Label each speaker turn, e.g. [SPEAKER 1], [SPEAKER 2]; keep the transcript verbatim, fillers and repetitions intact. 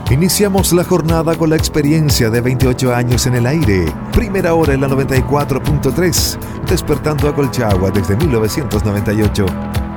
[SPEAKER 1] Iniciamos la jornada con la experiencia de veintiocho años en el aire. Primera hora en la noventa y cuatro punto tres, despertando a Colchagua desde mil novecientos noventa y ocho.